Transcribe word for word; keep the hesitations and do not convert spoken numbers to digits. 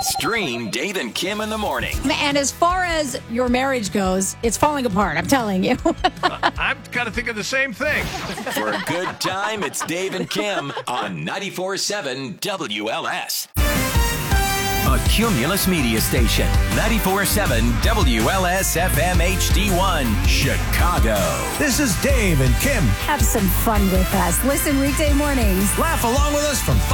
Stream Dave and Kim in the morning. And as far as your marriage goes, it's falling apart, I'm telling you. I'm kind of thinking the same thing. For a good time, it's Dave and Kim on ninety-four point seven W L S. A Cumulus Media Station, ninety-four point seven W L S F M H D one, Chicago. This is Dave and Kim. Have some fun with us. Listen weekday mornings. Laugh along with us from